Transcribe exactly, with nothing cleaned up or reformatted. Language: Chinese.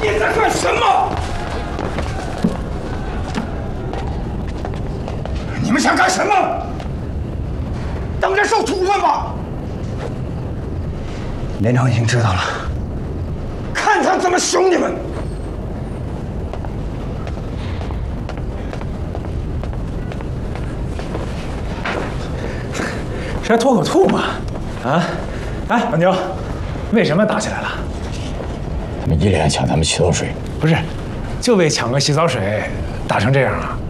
你在干什么？你们想干什么？等着受处分吧！连长已经知道了，看他怎么凶你们！ 是来吐口吐吗？啊？哎，老牛，为什么打起来了？ 他们一连抢咱们洗澡水， 不是，就为抢个洗澡水，打成这样啊？